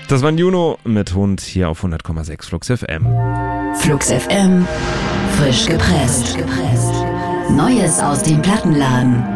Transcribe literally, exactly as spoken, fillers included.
Das war Juno mit Hund hier auf hundert Komma sechs Flux F M. Flux F M, frisch gepresst. Neues aus dem Plattenladen.